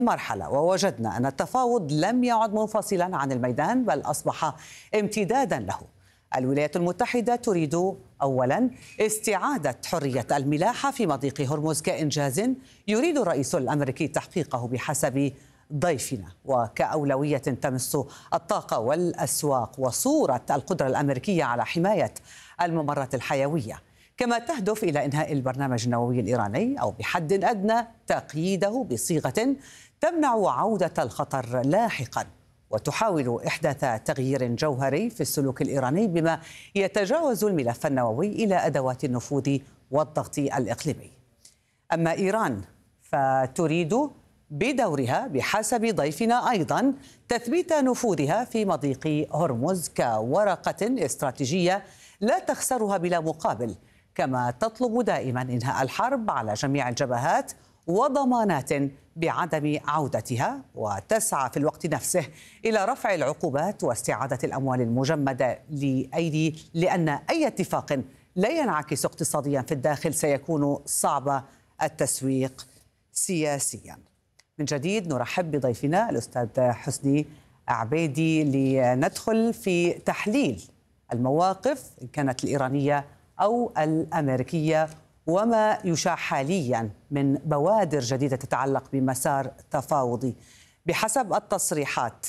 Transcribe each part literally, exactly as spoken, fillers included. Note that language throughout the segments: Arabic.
مرحلة، ووجدنا أن التفاوض لم يعد منفصلا عن الميدان بل أصبح امتدادا له. الولايات المتحدة تريد أولا استعادة حرية الملاحة في مضيق هرمز كإنجاز يريد الرئيس الأمريكي تحقيقه بحسب ضيفنا، وكأولوية تمس الطاقة والأسواق وصورة القدرة الأمريكية على حماية الممرات الحيوية، كما تهدف إلى إنهاء البرنامج النووي الإيراني أو بحد أدنى تقييده بصيغة تمنع عودة الخطر لاحقاً، وتحاول إحداث تغيير جوهري في السلوك الإيراني بما يتجاوز الملف النووي إلى أدوات النفوذ والضغط الإقليمي. أما إيران فتريد بدورها بحسب ضيفنا أيضا تثبيت نفوذها في مضيق هرمز كورقة استراتيجية لا تخسرها بلا مقابل، كما تطلب دائما إنهاء الحرب على جميع الجبهات وضمانات بعدم عودتها، وتسعى في الوقت نفسه إلى رفع العقوبات واستعادة الأموال المجمدة لأيدي، لأن أي اتفاق لا ينعكس اقتصاديا في الداخل سيكون صعب التسويق سياسيا. من جديد نرحب بضيفنا الأستاذ حسني عبيدي لندخل في تحليل المواقف إن كانت الإيرانية أو الأمريكية وما يشاع حاليا من بوادر جديدة تتعلق بمسار تفاوضي. بحسب التصريحات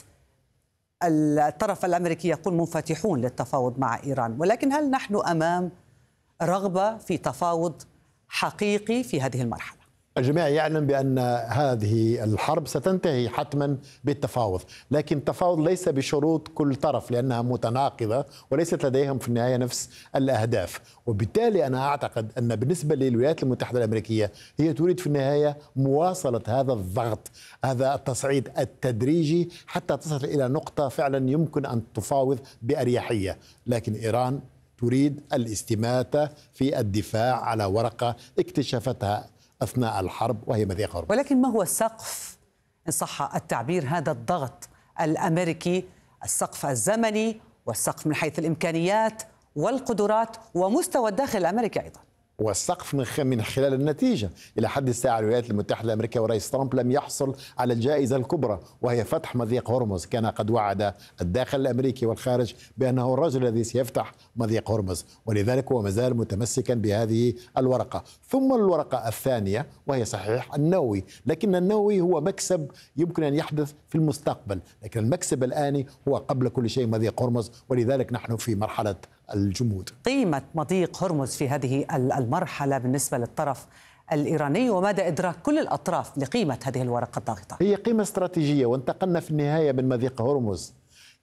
الطرف الأمريكي يقول منفتحون للتفاوض مع إيران، ولكن هل نحن أمام رغبة في تفاوض حقيقي في هذه المرحلة؟ الجميع يعلم بأن هذه الحرب ستنتهي حتما بالتفاوض، لكن التفاوض ليس بشروط كل طرف لأنها متناقضة وليست لديهم في النهاية نفس الأهداف. وبالتالي أنا أعتقد أن بالنسبة للولايات المتحدة الأمريكية هي تريد في النهاية مواصلة هذا الضغط، هذا التصعيد التدريجي حتى تصل إلى نقطة فعلا يمكن أن تفاوض بأريحية. لكن إيران تريد الاستماتة في الدفاع على ورقة اكتشفتها أثناء الحرب وهي مضيق هرمز. ولكن ما هو السقف إن صح التعبير هذا الضغط الأمريكي، السقف الزمني والسقف من حيث الإمكانيات والقدرات ومستوى الداخل الأمريكي أيضا؟ والسقف من خلال النتيجة. إلى حد الساعة الولايات المتحدة الأمريكية ورئيس ترامب لم يحصل على الجائزة الكبرى وهي فتح مضيق هرمز. كان قد وعد الداخل الأمريكي والخارج بأنه الرجل الذي سيفتح مضيق هرمز، ولذلك هو مازال متمسكا بهذه الورقة. ثم الورقة الثانية وهي صحيح النووي، لكن النووي هو مكسب يمكن أن يحدث في المستقبل، لكن المكسب الآني هو قبل كل شيء مضيق هرمز، ولذلك نحن في مرحلة الجمود. قيمة مضيق هرمز في هذه المرحلة بالنسبة للطرف الإيراني، ومدى إدراك كل الأطراف لقيمة هذه الورقة الضاغطة؟ هي قيمة استراتيجية، وانتقلنا في النهاية من مضيق هرمز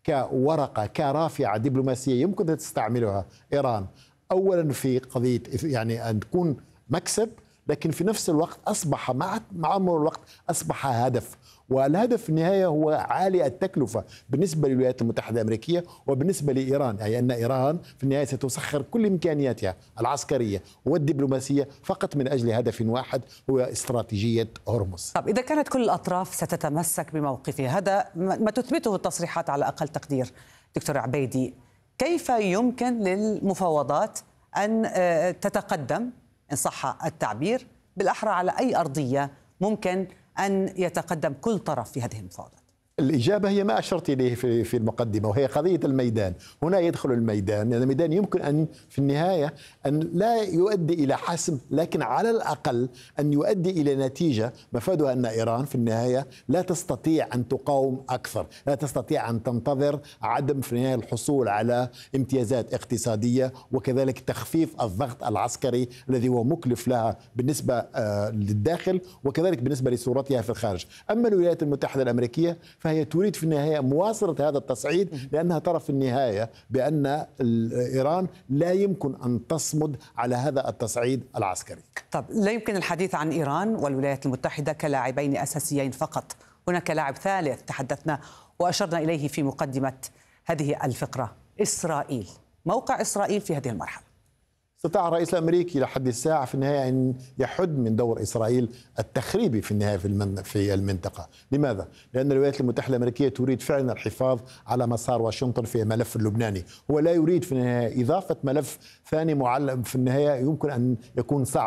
كورقة كرافعة دبلوماسية يمكن أن تستعملها إيران أولا في قضية يعني أن تكون مكسب، لكن في نفس الوقت أصبح مع مع مرور الوقت أصبح هدف، والهدف في النهاية هو عالي التكلفة بالنسبة للولايات المتحدة الأمريكية وبالنسبة لإيران، أي يعني أن إيران في النهاية ستسخر كل إمكانياتها العسكرية والدبلوماسية فقط من أجل هدف واحد هو استراتيجية هرمز. طب إذا كانت كل الأطراف ستتمسك بموقفها، هذا ما تثبته التصريحات على أقل تقدير دكتور عبيدي، كيف يمكن للمفاوضات أن تتقدم إن صح التعبير بالأحرى على أي أرضية ممكن أن يتقدم كل طرف في هذه المفاوضات؟ الإجابة هي ما أشرت إليه في في المقدمة، وهي قضية الميدان. هنا يدخل الميدان، لأن الميدان يمكن أن في النهاية أن لا يؤدي إلى حسم، لكن على الأقل أن يؤدي إلى نتيجة مفادها أن إيران في النهاية لا تستطيع أن تقاوم أكثر، لا تستطيع أن تنتظر عدم في النهاية الحصول على امتيازات اقتصادية، وكذلك تخفيف الضغط العسكري الذي هو مكلف لها بالنسبة للداخل وكذلك بالنسبة لصورتها في الخارج. أما الولايات المتحدة الأمريكية فهي تريد في النهاية مواصلة هذا التصعيد، لأنها ترى في النهاية بأن إيران لا يمكن أن تصمد على هذا التصعيد العسكري. طب لا يمكن الحديث عن إيران والولايات المتحدة كلاعبين أساسيين فقط، هناك لاعب ثالث تحدثنا وأشرنا إليه في مقدمة هذه الفقرة، إسرائيل. موقع إسرائيل في هذه المرحلة؟ استطاع الرئيس الأمريكي لحد الساعة في النهاية أن يحد من دور إسرائيل التخريبي في النهاية في في المنطقة. لماذا؟ لأن الولايات المتحدة الأمريكية تريد فعلا الحفاظ على مسار واشنطن في الملف اللبناني، هو لا يريد في النهاية إضافة ملف ثاني معلم في النهاية يمكن أن يكون صعب.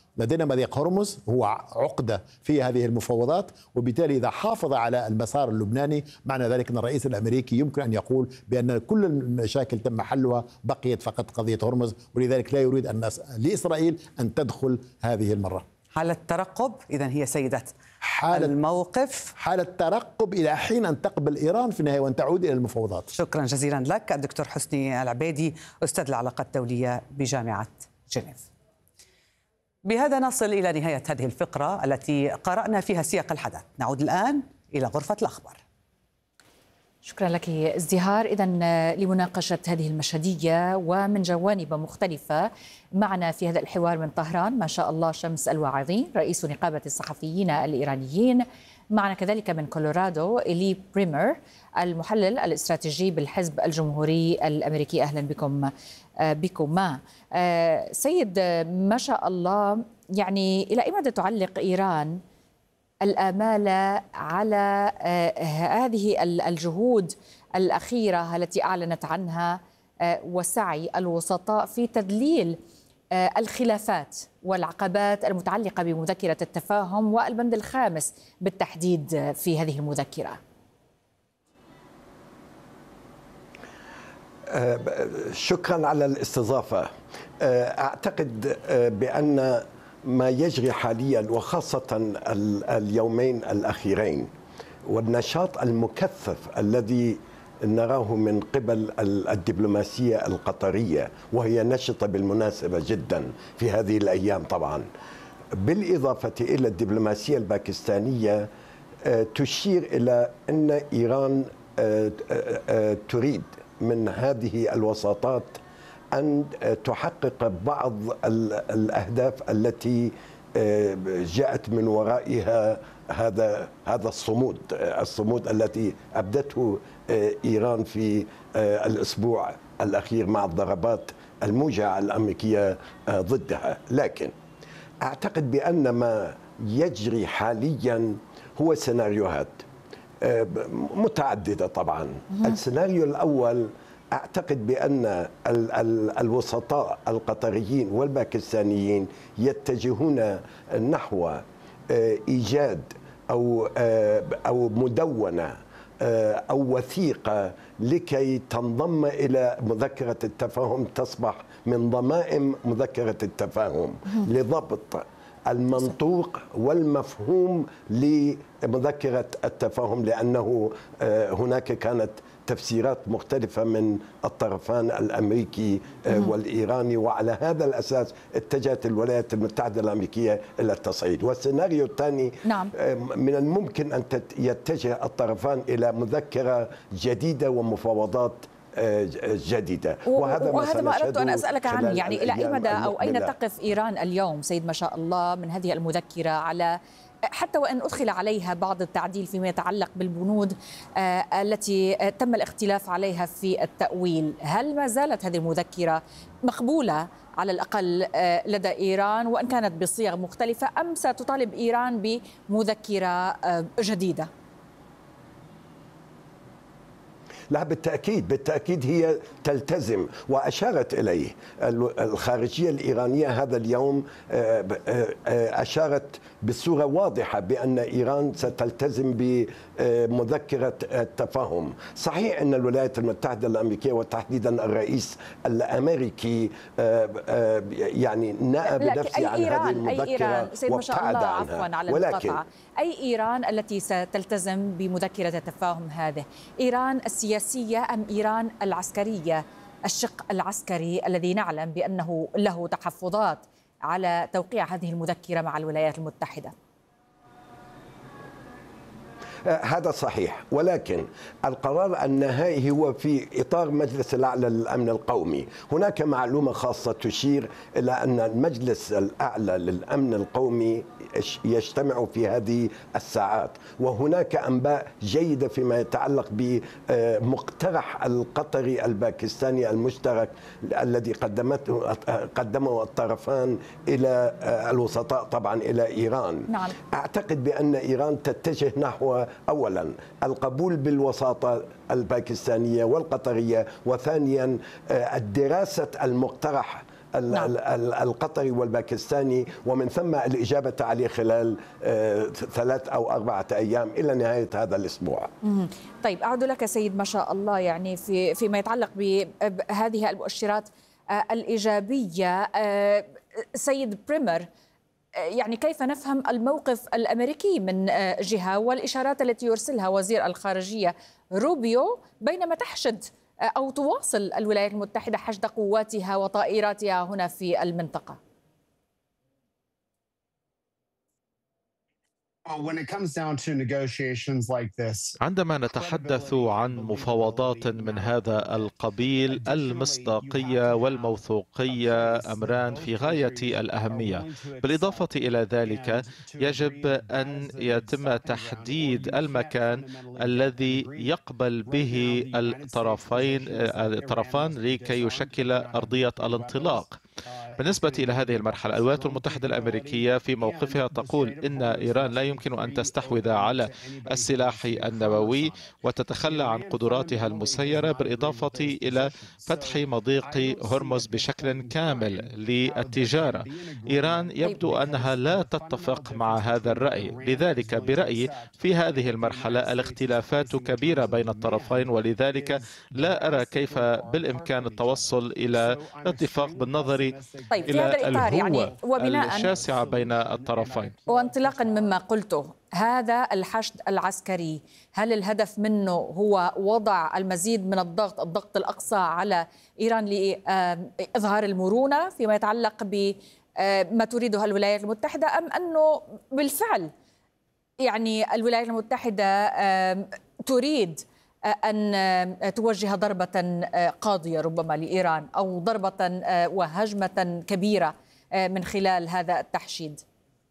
لدينا مضيق هرمز هو عقدة في هذه المفاوضات، وبالتالي إذا حافظ على المسار اللبناني معنى ذلك أن الرئيس الأمريكي يمكن أن يقول بأن كل المشاكل تم حلها، بقيت فقط قضية هرمز، ولذلك لا يريد الناس لإسرائيل أن تدخل هذه المرة. حالة ترقب إذن هي سيدة حالة الموقف، حالة ترقب إلى حين أن تقبل إيران في النهاية وأن تعود إلى المفاوضات. شكرا جزيلا لك الدكتور حسني العبيدي، أستاذ العلاقات الدولية بجامعة جنيف. بهذا نصل إلى نهاية هذه الفقرة التي قرأنا فيها سياق الحدث. نعود الآن إلى غرفة الأخبار. شكرا لك ازدهار. إذن لمناقشة هذه المشهدية ومن جوانب مختلفة معنا في هذا الحوار من طهران ما شاء الله شمس الواعظين رئيس نقابة الصحفيين الإيرانيين، معنا كذلك من كولورادو إلي بريمر المحلل الاستراتيجي بالحزب الجمهوري الأمريكي. أهلا بكم بكما. سيد ما شاء الله، يعني إلى أي مدى تعلق إيران الآمال على هذه الجهود الأخيرة التي أعلنت عنها وسعي الوسطاء في تذليل الخلافات والعقبات المتعلقة بمذكرة التفاهم والبند الخامس بالتحديد في هذه المذكرة؟ شكرا على الاستضافة. أعتقد بأن ما يجري حاليا وخاصة اليومين الأخيرين والنشاط المكثف الذي نراه من قبل الدبلوماسية القطرية، وهي نشطة بالمناسبة جدا في هذه الأيام طبعا، بالإضافة إلى الدبلوماسية الباكستانية، تشير إلى أن إيران تريد من هذه الوساطات أن تحقق بعض الأهداف التي جاءت من ورائها هذا هذا الصمود الصمود الذي أبدته إيران في الأسبوع الأخير مع الضربات الموجعة الأمريكية ضدها. لكن أعتقد بأن ما يجري حاليا هو سيناريوهات متعددة طبعا. السيناريو الأول، أعتقد بأن الوسطاء القطريين والباكستانيين يتجهون نحو إيجاد أو أو مدونة أو وثيقة لكي تنضم إلى مذكرة التفاهم، تصبح من ضمائم مذكرة التفاهم لضبط المنطوق والمفهوم لمذكرة التفاهم، لأنه هناك كانت تفسيرات مختلفة من الطرفان الأمريكي والإيراني، وعلى هذا الأساس اتجهت الولايات المتحدة الأمريكية إلى التصعيد. والسيناريو الثاني، نعم، من الممكن أن يتجه الطرفان إلى مذكرة جديدة ومفاوضات جديدة، وهذا, وهذا ما أردت أن أسألك عنه. يعني إلى أي مدى أو أين تقف إيران اليوم سيد ما شاء الله من هذه المذكرة، على حتى وإن أدخل عليها بعض التعديل فيما يتعلق بالبنود التي تم الاختلاف عليها في التأويل؟ هل ما زالت هذه المذكرة مقبولة على الأقل لدى إيران وإن كانت بصيغ مختلفة، أم ستطالب إيران بمذكرة جديدة؟ لا، بالتأكيد بالتأكيد هي تلتزم، وأشارت إليه الخارجية الإيرانية هذا اليوم، أشارت بصورة واضحة بأن إيران ستلتزم بمذكرة التفاهم. صحيح أن الولايات المتحدة الأمريكية وتحديدا الرئيس الأمريكي يعني نأى بنفسه عن هذه المذكرة وابتعد عنها، على ولكن أي إيران التي ستلتزم بمذكرة التفاهم هذه؟ إيران السياسية أم إيران العسكرية؟ الشق العسكري الذي نعلم بأنه له تحفظات على توقيع هذه المذكرة مع الولايات المتحدة. هذا صحيح، ولكن القرار النهائي هو في إطار مجلس الأعلى للأمن القومي. هناك معلومة خاصة تشير إلى أن المجلس الأعلى للأمن القومي يجتمع في هذه الساعات، وهناك أنباء جيدة فيما يتعلق بمقترح القطري الباكستاني المشترك الذي قدمته قدمه الطرفان إلى الوسطاء، طبعا إلى إيران. نعم. أعتقد بأن إيران تتجه نحو أولا القبول بالوساطة الباكستانية والقطرية، وثانيا الدراسة المقترح نعم. القطري والباكستاني، ومن ثم الإجابة عليه خلال ثلاث أو أربعة أيام إلى نهاية هذا الأسبوع. طيب أعود لك سيد ما شاء الله، يعني في فيما يتعلق بهذه المؤشرات الإيجابية، سيد بريمر، يعني كيف نفهم الموقف الأمريكي من جهة والإشارات التي يرسلها وزير الخارجية روبيو بينما تحشد أو تواصل الولايات المتحدة حشد قواتها وطائراتها هنا في المنطقة؟ عندما نتحدث عن مفاوضات من هذا القبيل، المصداقية والموثوقية أمران في غاية الأهمية. بالإضافة إلى ذلك يجب أن يتم تحديد المكان الذي يقبل به الطرفين الطرفان لكي يشكل أرضية الانطلاق. بالنسبة إلى هذه المرحلة، الولايات المتحدة الأمريكية في موقفها تقول إن إيران لا يمكن أن تستحوذ على السلاح النووي وتتخلى عن قدراتها المسيرة، بالإضافة إلى فتح مضيق هرمز بشكل كامل للتجارة. إيران يبدو أنها لا تتفق مع هذا الرأي، لذلك برأيي في هذه المرحلة الاختلافات كبيرة بين الطرفين، ولذلك لا أرى كيف بالإمكان التوصل إلى اتفاق بالنظر طيب في هذا الإطار يعني وبناء الشاسعة بين الطرفين. وانطلاقا مما قلته، هذا الحشد العسكري هل الهدف منه هو وضع المزيد من الضغط الضغط الأقصى على إيران لإظهار المرونة فيما يتعلق بما تريده الولايات المتحدة، أم أنه بالفعل يعني الولايات المتحدة تريد أن توجه ضربة قاضية ربما لإيران أو ضربة وهجمة كبيرة من خلال هذا التحشيد؟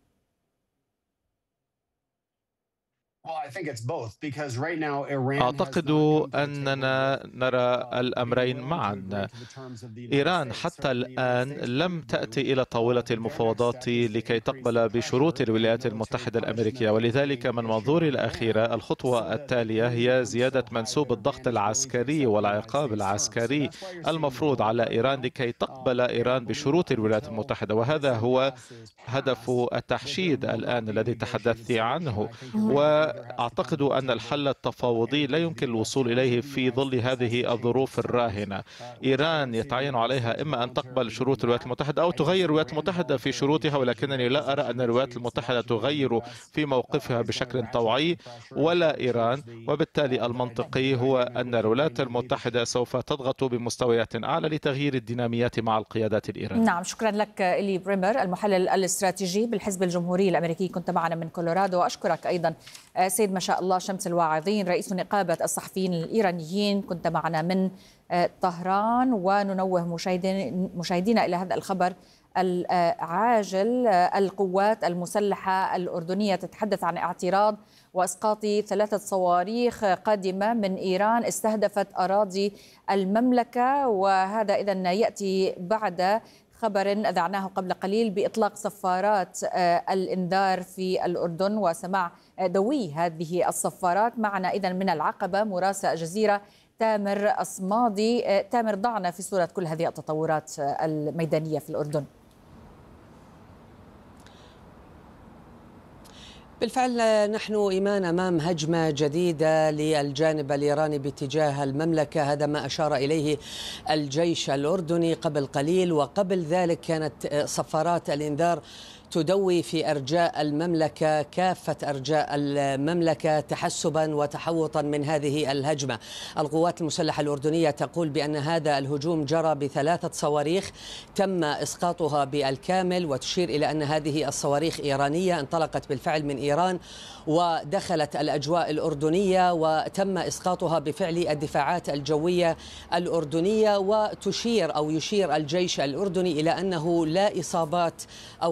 أعتقد أننا نرى الأمرين معا. إيران حتى الآن لم تأتي إلى طاولة المفاوضات لكي تقبل بشروط الولايات المتحدة الأمريكية، ولذلك من منظوري الأخيرة الخطوة التالية هي زيادة منسوب الضغط العسكري والعقاب العسكري المفروض على إيران لكي تقبل إيران بشروط الولايات المتحدة، وهذا هو هدف التحشيد الآن الذي تحدثت عنه. وأعتقد أن الحل التفاوضي لا يمكن الوصول إليه في ظل هذه الظروف الراهنة. إيران يتعين عليها إما أن تقبل شروط الولايات المتحدة أو تغير الولايات المتحدة في شروطها، ولكنني لا أرى أن الولايات المتحدة تغير في موقفها بشكل طوعي ولا إيران، وبالتالي المنطقي هو أن الولايات المتحدة سوف تضغط بمستويات أعلى لتغيير الديناميات مع القيادات الإيرانية. نعم، شكرا لك إلي بريمر المحلل الاستراتيجي بالحزب الجمهوري الأمريكي، كنت معنا من كولورادو. وأشكرك أيضا سيد ما شاء الله شمس الواعظين رئيس نقابة الصحفيين الإيرانيين، كنت معنا من طهران. وننوه مشاهدينا إلى هذا الخبر العاجل. القوات المسلحة الأردنية تتحدث عن اعتراض وإسقاط ثلاثة صواريخ قادمة من إيران استهدفت أراضي المملكة، وهذا إذن يأتي بعد خبر أذعناه قبل قليل بإطلاق صفارات الإنذار في الأردن وسماع دوي هذه الصفارات. معنا إذن من العقبة مراسل الجزيرة تامر أصمادي. تامر، ضعنا في صورة كل هذه التطورات الميدانية في الأردن. بالفعل نحن إيمان أمام هجمة جديدة للجانب الإيراني باتجاه المملكة، هذا ما أشار إليه الجيش الأردني قبل قليل، وقبل ذلك كانت صفارات الإنذار تدوي في أرجاء المملكة، كافة أرجاء المملكة، تحسبا وتحوطا من هذه الهجمة. القوات المسلحة الأردنية تقول بأن هذا الهجوم جرى بثلاثة صواريخ تم إسقاطها بالكامل، وتشير إلى أن هذه الصواريخ إيرانية انطلقت بالفعل من إيران ودخلت الأجواء الأردنية وتم إسقاطها بفعل الدفاعات الجوية الأردنية. وتشير أو يشير الجيش الأردني إلى أنه لا إصابات أو خسائر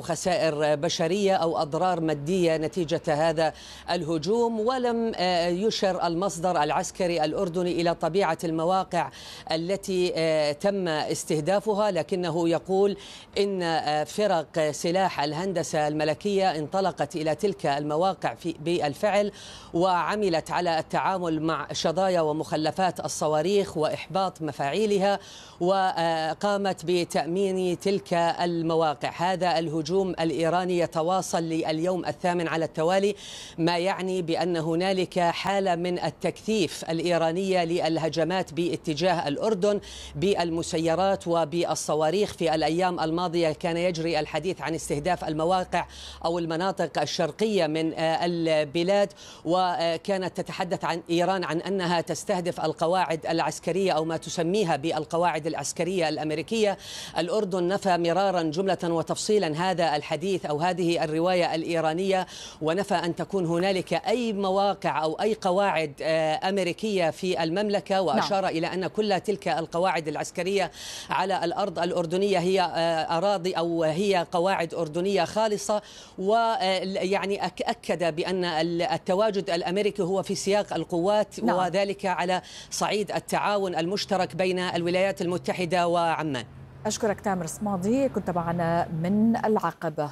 خسائر بشرية أو أضرار مادية نتيجة هذا الهجوم. ولم يشر المصدر العسكري الأردني إلى طبيعة المواقع التي تم استهدافها، لكنه يقول إن فرق سلاح الهندسة الملكية انطلقت إلى تلك المواقع في بالفعل وعملت على التعامل مع شظايا ومخلفات الصواريخ وإحباط مفاعيلها، وقامت بتأمين تلك المواقع. هذا الهجوم الإيراني يتواصل لليوم الثامن على التوالي، ما يعني بأن هنالك حالة من التكثيف الإيرانية للهجمات باتجاه الأردن بالمسيرات وبالصواريخ. في الأيام الماضية كان يجري الحديث عن استهداف المواقع أو المناطق الشرقية من البلاد، وكانت تتحدث عن إيران عن أنها تستهدف القواعد العسكرية أو ما تسميها بالقواعد العسكرية الأمريكية. الأردن نفى مرارا جملة وتفصيلا هذا الحديث أو هذه الرواية الإيرانية، ونفى أن تكون هنالك أي مواقع أو أي قواعد أمريكية في المملكة، وأشار نعم. إلى أن كل تلك القواعد العسكرية على الأرض الأردنية هي أراضي أو هي قواعد أردنية خالصة. ويعني أكد بأن التواجد الأمريكي هو في سياق القوات نعم. وذلك على صعيد التعاون المشترك بين الولايات المتحدة وعمان. أشكرك تامر صمادي، كنت معنا من العقبة.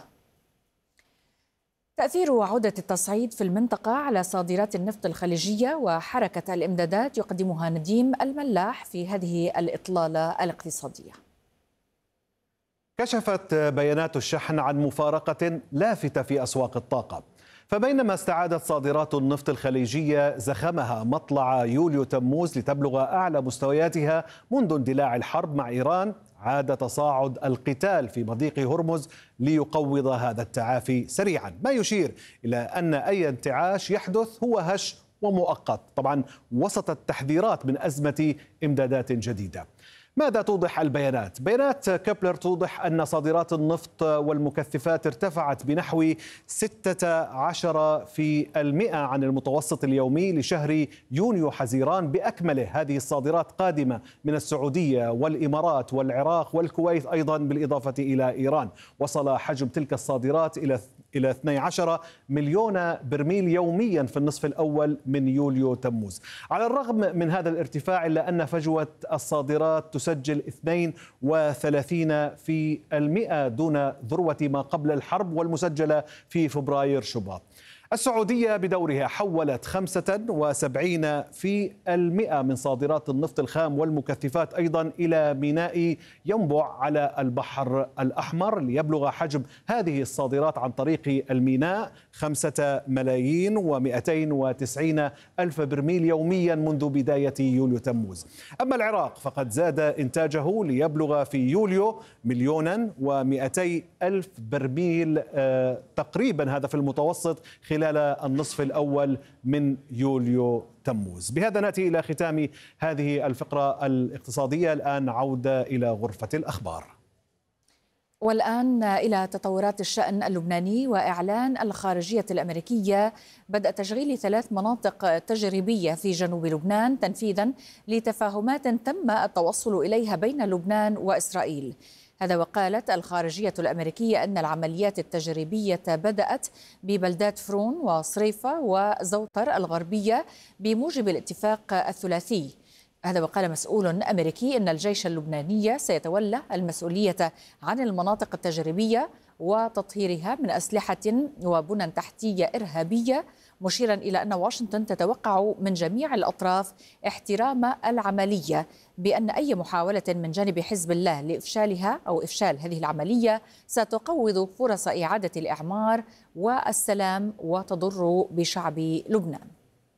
تأثير عودة التصعيد في المنطقة على صادرات النفط الخليجية وحركة الإمدادات يقدمها نديم الملاح في هذه الإطلالة الاقتصادية. كشفت بيانات الشحن عن مفارقة لافتة في أسواق الطاقة، فبينما استعادت صادرات النفط الخليجية زخمها مطلع يوليو تموز لتبلغ أعلى مستوياتها منذ اندلاع الحرب مع إيران، عاد تصاعد القتال في مضيق هرمز ليقوض هذا التعافي سريعا، ما يشير إلى أن أي انتعاش يحدث هو هش ومؤقت، طبعا وسط التحذيرات من أزمة إمدادات جديدة. ماذا توضح البيانات؟ بيانات كبلر توضح أن صادرات النفط والمكثفات ارتفعت بنحو ستة عشر في المئة عن المتوسط اليومي لشهر يونيو حزيران بأكمله. هذه الصادرات قادمة من السعودية والإمارات والعراق والكويت أيضا بالإضافة إلى إيران. وصل حجم تلك الصادرات إلى إلى اثني عشر مليون برميل يوميا في النصف الأول من يوليو تموز. على الرغم من هذا الارتفاع إلا أن فجوة الصادرات تسجل اثنين وثلاثين في المئة دون ذروة ما قبل الحرب والمسجلة في فبراير شباط. السعودية بدورها حولت خمسة وسبعين في المئة من صادرات النفط الخام والمكثفات أيضا إلى ميناء ينبع على البحر الأحمر، ليبلغ حجم هذه الصادرات عن طريق الميناء خمسة ملايين ومئتين وتسعين ألف برميل يوميا منذ بداية يوليو تموز. أما العراق فقد زاد إنتاجه ليبلغ في يوليو مليونا ومئتي ألف برميل آه تقريبا، هذا في المتوسط خلال النصف الأول من يوليو تموز. بهذا نأتي إلى ختام هذه الفقرة الاقتصادية. الآن عودة إلى غرفة الأخبار. والآن إلى تطورات الشأن اللبناني وإعلان الخارجية الأمريكية بدء تشغيل ثلاث مناطق تجريبية في جنوب لبنان تنفيذا لتفاهمات تم التوصل إليها بين لبنان وإسرائيل. هذا وقالت الخارجية الأمريكية أن العمليات التجريبية بدأت ببلدات فرون وصريفة وزوطر الغربية بموجب الاتفاق الثلاثي. هذا وقال مسؤول أمريكي أن الجيش اللبناني سيتولى المسؤولية عن المناطق التجريبية وتطهيرها من أسلحة وبنى تحتية إرهابية، مشيرا إلى أن واشنطن تتوقع من جميع الأطراف احترام العملية، بأن أي محاولة من جانب حزب الله لإفشالها أو إفشال هذه العملية ستقوض فرص إعادة الإعمار والسلام وتضر بشعب لبنان.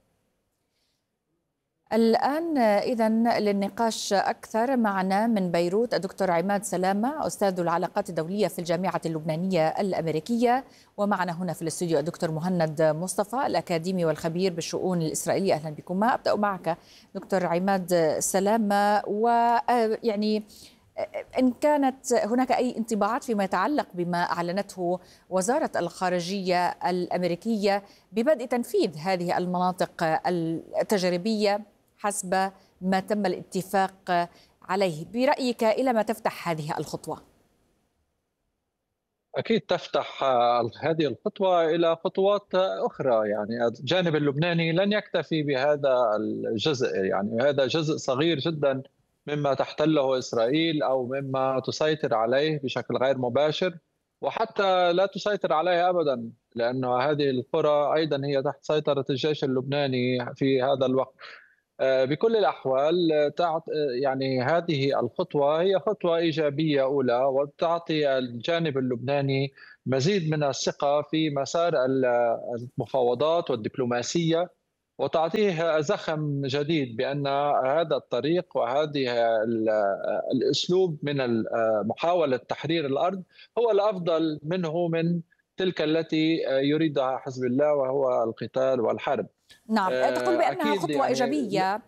الآن إذن للنقاش أكثر معنا من بيروت الدكتور عماد سلامة أستاذ العلاقات الدولية في الجامعة اللبنانية الأمريكية، ومعنا هنا في الاستوديو الدكتور مهند مصطفى الأكاديمي والخبير بالشؤون الإسرائيلية. أهلا بكما. أبدأ معك دكتور عماد سلامة، ويعني إن كانت هناك أي انطباعات فيما يتعلق بما أعلنته وزارة الخارجية الأمريكية ببدء تنفيذ هذه المناطق التجريبية حسب ما تم الاتفاق عليه، برأيك إلى ما تفتح هذه الخطوة؟ أكيد تفتح هذه الخطوة إلى خطوات أخرى. يعني الجانب اللبناني لن يكتفي بهذا الجزء، يعني هذا جزء صغير جدا مما تحتله إسرائيل أو مما تسيطر عليه بشكل غير مباشر، وحتى لا تسيطر عليه أبدا، لأن هذه القرى أيضا هي تحت سيطرة الجيش اللبناني في هذا الوقت. بكل الأحوال يعني هذه الخطوة هي خطوة إيجابية أولى، وتعطي الجانب اللبناني مزيد من الثقة في مسار المفاوضات والدبلوماسية، وتعطيه زخم جديد بأن هذا الطريق وهذه الأسلوب من محاولة تحرير الأرض هو الأفضل منه من تلك التي يريدها حزب الله، وهو القتال والحرب. نعم، تقول بأنها خطوة يعني إيجابية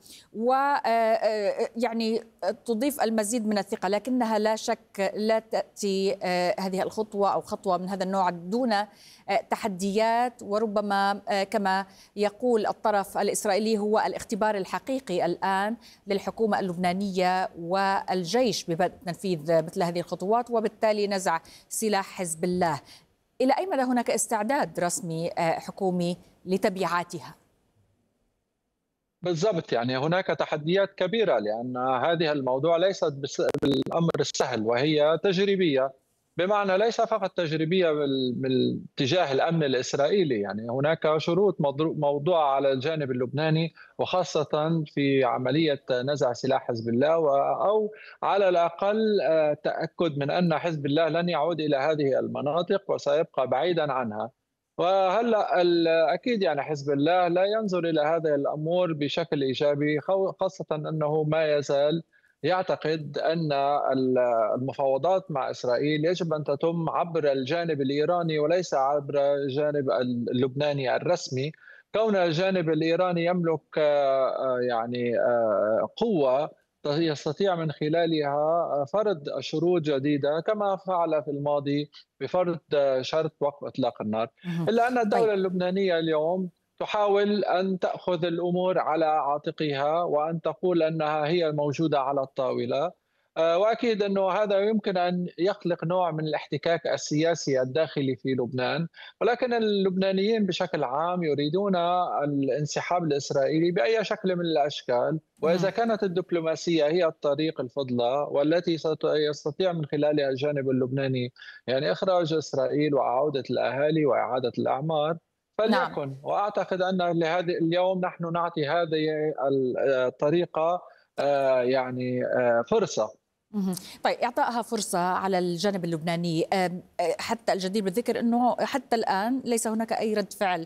ويعني تضيف المزيد من الثقة، لكنها لا شك لا تأتي هذه الخطوة أو خطوة من هذا النوع دون تحديات، وربما كما يقول الطرف الإسرائيلي هو الاختبار الحقيقي الآن للحكومة اللبنانية والجيش ببدء تنفيذ مثل هذه الخطوات وبالتالي نزع سلاح حزب الله. إلى أي مدى هناك استعداد رسمي حكومي لتبعاتها؟ بالضبط، يعني هناك تحديات كبيرة، لأن هذه الموضوع ليست بالأمر السهل، وهي تجريبية، بمعنى ليس فقط تجريبية من اتجاه الأمن الإسرائيلي، يعني هناك شروط موضوعة على الجانب اللبناني، وخاصة في عملية نزع سلاح حزب الله، أو على الأقل تأكد من أن حزب الله لن يعود إلى هذه المناطق وسيبقى بعيدا عنها. وهلا اكيد يعني حزب الله لا ينظر الى هذه الامور بشكل ايجابي، خاصه انه ما يزال يعتقد ان المفاوضات مع اسرائيل يجب ان تتم عبر الجانب الايراني وليس عبر الجانب اللبناني الرسمي، كون الجانب الايراني يملك يعني قوه يستطيع من خلالها فرض شروط جديدة كما فعل في الماضي بفرض شرط وقف إطلاق النار. إلا أن الدولة اللبنانية اليوم تحاول أن تأخذ الأمور على عاتقها وأن تقول أنها هي موجودة على الطاولة، وأكيد أنه هذا يمكن أن يخلق نوع من الاحتكاك السياسي الداخلي في لبنان، ولكن اللبنانيين بشكل عام يريدون الانسحاب الإسرائيلي بأي شكل من الأشكال، وإذا كانت الدبلوماسية هي الطريق الفضلى والتي يستطيع من خلالها الجانب اللبناني يعني إخراج إسرائيل وعودة الأهالي وإعادة الأعمار فليكن. نعم. وأعتقد أن لهذه اليوم نحن نعطي هذه الطريقة يعني فرصة. طيب، إعطائها فرصة على الجانب اللبناني، حتى الجدير بالذكر أنه حتى الآن ليس هناك أي رد فعل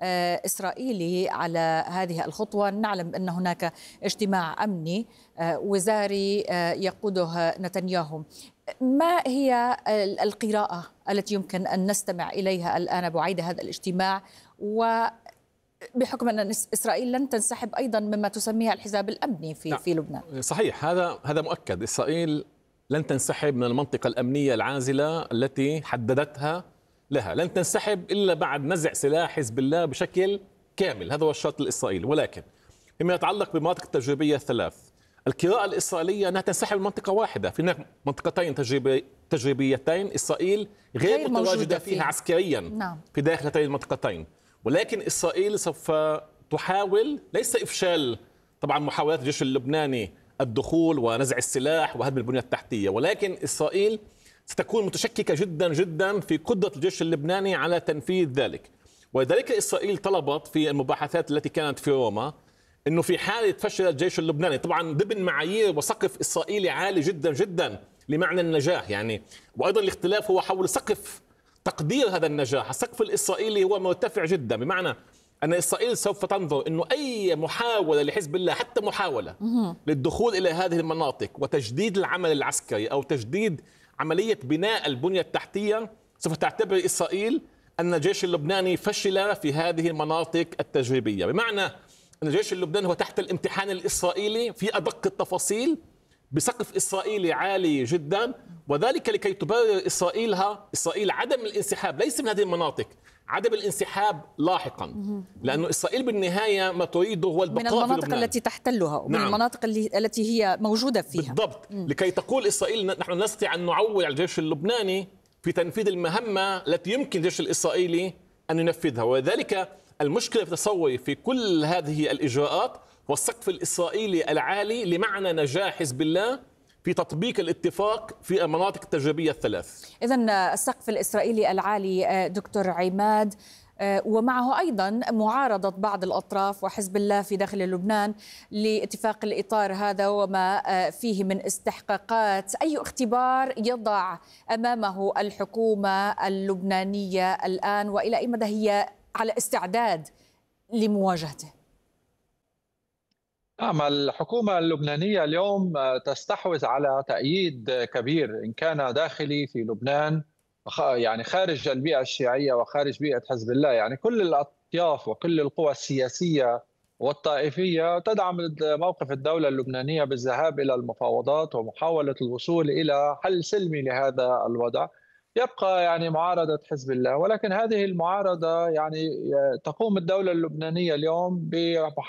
إسرائيلي على هذه الخطوة. نعلم أن هناك اجتماع أمني وزاري يقوده نتنياهو. ما هي القراءة التي يمكن أن نستمع إليها الآن بعيد هذا الاجتماع، و بحكم أن إسرائيل لن تنسحب أيضا مما تسميها الحزاب الأمني في, في لبنان؟ صحيح، هذا هذا مؤكد. إسرائيل لن تنسحب من المنطقة الأمنية العازلة التي حددتها لها، لن تنسحب إلا بعد نزع سلاح حزب الله بشكل كامل، هذا هو الشرط الإسرائيلي. ولكن فيما يتعلق بالمناطق التجريبية الثلاث، القراءة الإسرائيلية أنها تنسحب من منطقة واحدة. في هناك منطقتين تجريبي تجريبيتين إسرائيل غير, غير متواجدة فيها, فيها عسكريا. نعم. في داخل هاتين المنطقتين، ولكن إسرائيل سوف تحاول ليس إفشال طبعا محاولات الجيش اللبناني الدخول ونزع السلاح وهدم البنية التحتية، ولكن إسرائيل ستكون متشككة جدا جدا في قدرة الجيش اللبناني على تنفيذ ذلك. ولذلك إسرائيل طلبت في المباحثات التي كانت في روما أنه في حالة فشل الجيش اللبناني، طبعا ضمن معايير وسقف إسرائيلي عالي جدا جدا لمعنى النجاح يعني، وأيضا الاختلاف هو حول سقف تقدير هذا النجاح. السقف الإسرائيلي هو مرتفع جدا، بمعنى أن إسرائيل سوف تنظر أنه أي محاولة لحزب الله، حتى محاولة للدخول إلى هذه المناطق وتجديد العمل العسكري أو تجديد عملية بناء البنية التحتية، سوف تعتبر إسرائيل أن الجيش اللبناني فشل في هذه المناطق التجريبية، بمعنى أن الجيش اللبناني هو تحت الامتحان الإسرائيلي في أدق التفاصيل بسقف إسرائيلي عالي جدا، وذلك لكي تبرر إسرائيلها إسرائيل عدم الانسحاب ليس من هذه المناطق، عدم الانسحاب لاحقا، لأنه إسرائيل بالنهاية ما تريده هو البقاء من المناطق في لبنان. التي تحتلها ومن نعم. المناطق اللي التي هي موجودة فيها بالضبط. مم. لكي تقول إسرائيل نحن نستطيع أن نعول على الجيش اللبناني في تنفيذ المهمة التي يمكن الجيش الإسرائيلي أن ينفذها. ولذلك المشكلة في تصوري في كل هذه الإجراءات هو السقف الإسرائيلي العالي لمعنى نجاح حزب الله في تطبيق الاتفاق في المناطق التجريبية الثلاث. إذن السقف الإسرائيلي العالي دكتور عماد، ومعه أيضا معارضة بعض الأطراف وحزب الله في داخل لبنان لاتفاق الإطار هذا وما فيه من استحقاقات. أي اختبار يضع أمامه الحكومة اللبنانية الآن، وإلى أي مدى هي على استعداد لمواجهته؟ نعم، الحكومة اللبنانية اليوم تستحوذ على تأييد كبير إن كان داخلي في لبنان، يعني خارج البيئة الشيعية وخارج بيئة حزب الله. يعني كل الأطياف وكل القوى السياسية والطائفية تدعم موقف الدولة اللبنانية بالذهاب إلى المفاوضات ومحاولة الوصول إلى حل سلمي لهذا الوضع. يبقى يعني معارضة حزب الله، ولكن هذه المعارضة يعني تقوم الدولة اللبنانية اليوم بمحاولة